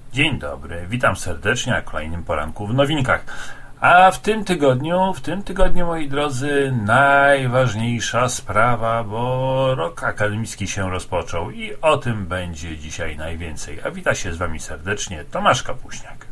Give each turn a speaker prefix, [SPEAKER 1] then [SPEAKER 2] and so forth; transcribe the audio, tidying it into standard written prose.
[SPEAKER 1] Dzień dobry, witam serdecznie na kolejnym poranku w Nowinkach. A w tym tygodniu, moi drodzy, najważniejsza sprawa, bo rok akademicki się rozpoczął i o tym będzie dzisiaj najwięcej. A wita się z Wami serdecznie Tomasz Kapuśniak.